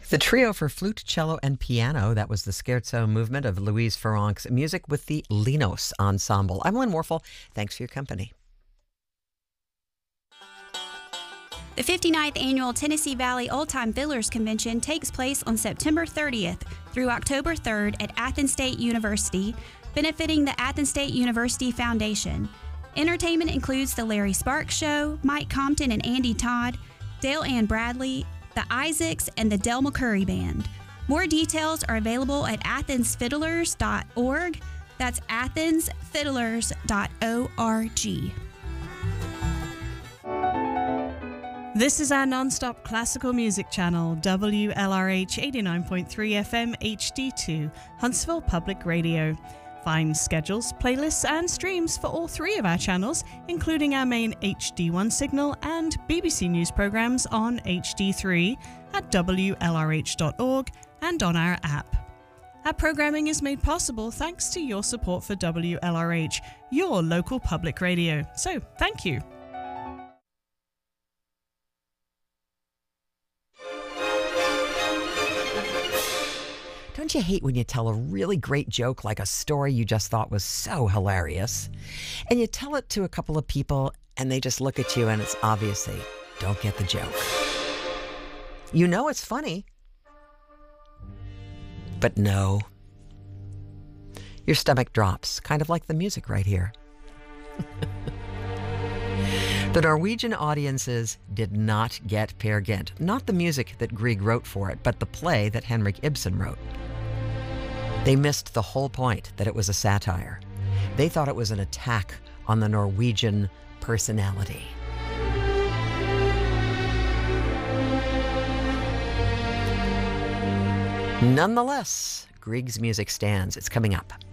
The trio for flute, cello, and piano, that was the Scherzo movement of Louise Farrenc's music with the Linos Ensemble. I'm Lynn Warfel. Thanks for your company. The 59th Annual Tennessee Valley Old Time Fiddlers Convention takes place on September 30th through October 3rd at Athens State University, benefiting the Athens State University Foundation. Entertainment includes the Larry Sparks Show, Mike Compton and Andy Todd, Dale Ann Bradley, the Isaacs, and the Del McCurry Band. More details are available at athensfiddlers.org. That's athensfiddlers.org. This is our non-stop classical music channel, WLRH 89.3 FM HD2, Huntsville Public Radio. Find schedules, playlists, and streams for all three of our channels, including our main HD1 signal and BBC News programs on HD3 at WLRH.org and on our app. Our programming is made possible thanks to your support for WLRH, your local public radio. So, thank you. Don't you hate when you tell a really great joke, like a story you just thought was so hilarious, and you tell it to a couple of people and they just look at you and it's obvious they don't get the joke? You know it's funny, but no. Your stomach drops, kind of like the music right here. The Norwegian audiences did not get Peer Gynt. Not the music that Grieg wrote for it, but the play that Henrik Ibsen wrote. They missed the whole point that it was a satire. They thought it was an attack on the Norwegian personality. Nonetheless, Grieg's music stands. It's coming up.